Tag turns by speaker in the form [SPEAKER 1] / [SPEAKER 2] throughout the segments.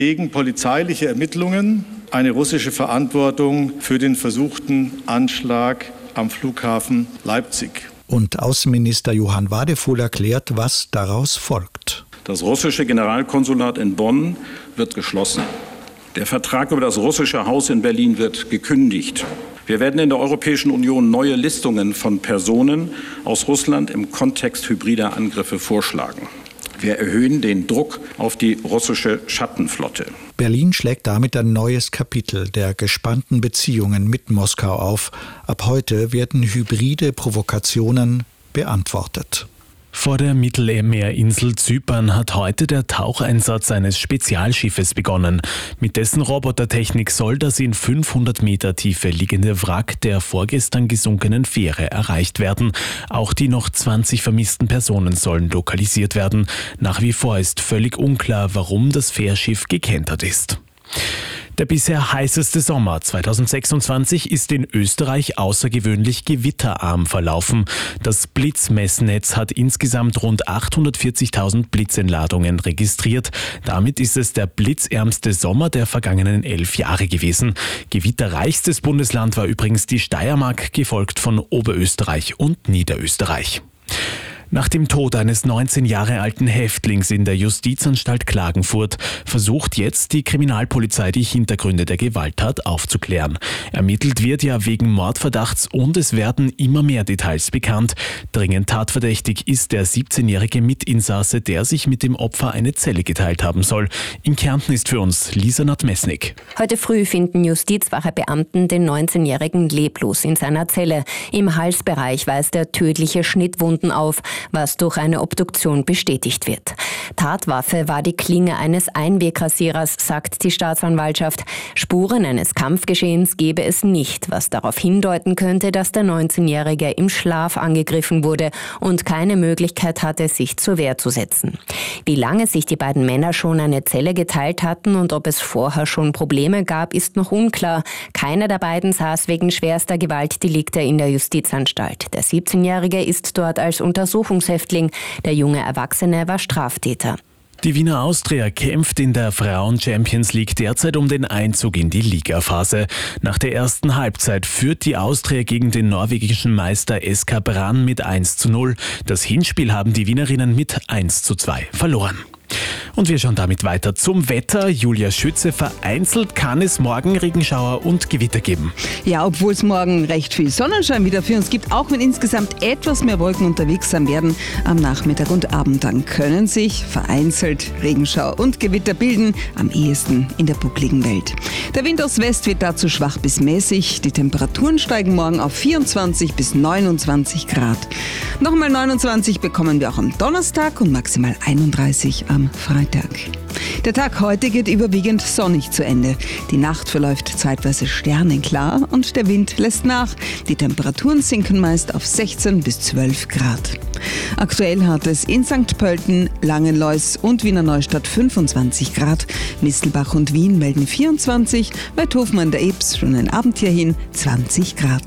[SPEAKER 1] gegen polizeiliche Ermittlungen eine russische Verantwortung für den versuchten Anschlag am Flughafen Leipzig.
[SPEAKER 2] Und Außenminister Johann Wadefuhl erklärt, was daraus folgt.
[SPEAKER 3] Das russische Generalkonsulat in Bonn wird geschlossen. Der Vertrag über das russische Haus in Berlin wird gekündigt. Wir werden in der Europäischen Union neue Listungen von Personen aus Russland im Kontext hybrider Angriffe vorschlagen. Wir erhöhen den Druck auf die russische Schattenflotte.
[SPEAKER 2] Berlin schlägt damit ein neues Kapitel der gespannten Beziehungen mit Moskau auf. Ab heute werden hybride Provokationen beantwortet.
[SPEAKER 4] Vor der Mittelmeerinsel Zypern hat heute der Taucheinsatz eines Spezialschiffes begonnen. Mit dessen Robotertechnik soll das in 500 Meter Tiefe liegende Wrack der vorgestern gesunkenen Fähre erreicht werden. Auch die noch 20 vermissten Personen sollen lokalisiert werden. Nach wie vor ist völlig unklar, warum das Fährschiff gekentert ist. Der bisher heißeste Sommer 2026 ist in Österreich außergewöhnlich gewitterarm verlaufen. Das Blitzmessnetz hat insgesamt rund 840.000 Blitzentladungen registriert. Damit ist es der blitzärmste Sommer der vergangenen 11 Jahre gewesen. Gewitterreichstes Bundesland war übrigens die Steiermark, gefolgt von Oberösterreich und Niederösterreich. Nach dem Tod eines 19 Jahre alten Häftlings in der Justizanstalt Klagenfurt versucht jetzt die Kriminalpolizei, die Hintergründe der Gewalttat aufzuklären. Ermittelt wird ja wegen Mordverdachts und es werden immer mehr Details bekannt. Dringend tatverdächtig ist der 17-jährige Mitinsasse, der sich mit dem Opfer eine Zelle geteilt haben soll. In Kärnten ist für uns Lisa Nadmesnik.
[SPEAKER 5] Heute früh finden Justizwache-Beamten den 19-jährigen leblos in seiner Zelle. Im Halsbereich weist er tödliche Schnittwunden auf, was durch eine Obduktion bestätigt wird. Tatwaffe war die Klinge eines Einwegrasierers, sagt die Staatsanwaltschaft. Spuren eines Kampfgeschehens gebe es nicht, was darauf hindeuten könnte, dass der 19-Jährige im Schlaf angegriffen wurde und keine Möglichkeit hatte, sich zur Wehr zu setzen. Wie lange sich die beiden Männer schon eine Zelle geteilt hatten und ob es vorher schon Probleme gab, ist noch unklar. Keiner der beiden saß wegen schwerster Gewaltdelikte in der Justizanstalt. Der 17-Jährige ist dort als Untersuchungshäftling. Der junge Erwachsene war Straftäter.
[SPEAKER 4] Die Wiener Austria kämpft in der Frauen-Champions League derzeit um den Einzug in die Ligaphase. Nach der ersten Halbzeit führt die Austria gegen den norwegischen Meister SK Brann mit 1:0. Das Hinspiel haben die Wienerinnen mit 1:2 verloren. Und wir schauen damit weiter zum Wetter. Julia Schütze, vereinzelt kann es morgen Regenschauer und Gewitter geben.
[SPEAKER 6] Ja, obwohl es morgen recht viel Sonnenschein wieder für uns gibt, auch wenn insgesamt etwas mehr Wolken unterwegs sein werden, am Nachmittag und Abend dann können sich vereinzelt Regenschauer und Gewitter bilden, am ehesten in der buckligen Welt. Der Wind aus West wird dazu schwach bis mäßig. Die Temperaturen steigen morgen auf 24 bis 29 Grad. Nochmal 29 bekommen wir auch am Donnerstag und maximal 31 am Freitag. Der Tag heute geht überwiegend sonnig zu Ende. Die Nacht verläuft zeitweise sternenklar und der Wind lässt nach. Die Temperaturen sinken meist auf 16 bis 12 Grad. Aktuell hat es in St. Pölten, Langenlois und Wiener Neustadt 25 Grad. Mistelbach und Wien melden 24, Weidhofen an der Ebs schon ein Abend hierhin 20 Grad.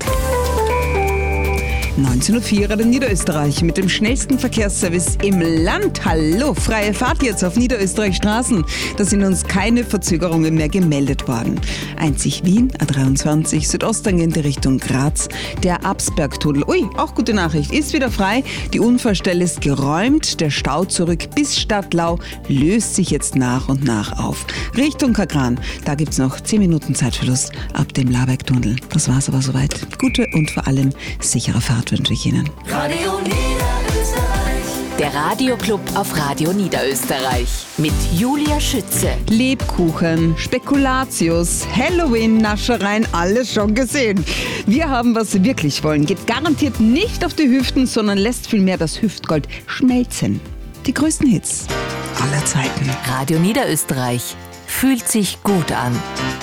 [SPEAKER 6] 19.04 Uhr in Niederösterreich mit dem schnellsten Verkehrsservice im Land. Hallo, freie Fahrt jetzt auf Niederösterreich Straßen. Da sind uns keine Verzögerungen mehr gemeldet worden. Einzig Wien, A23, südosttangente Richtung Graz. Der Absbergtunnel, auch gute Nachricht, ist wieder frei. Die Unfallstelle ist geräumt. Der Stau zurück bis Stadtlau löst sich jetzt nach und nach auf. Richtung Kagran, da gibt es noch 10 Minuten Zeitverlust ab dem Labergtunnel. Das war's aber soweit. Gute und vor allem sichere Fahrt wünsche ich Ihnen.
[SPEAKER 7] Radio Niederösterreich. Der Radioclub auf Radio Niederösterreich mit Julia Schütze.
[SPEAKER 6] Lebkuchen, Spekulatius, Halloween-Naschereien, alles schon gesehen. Wir haben, was wir wirklich wollen. Geht garantiert nicht auf die Hüften, sondern lässt vielmehr das Hüftgold schmelzen. Die größten Hits aller Zeiten.
[SPEAKER 7] Radio Niederösterreich fühlt sich gut an.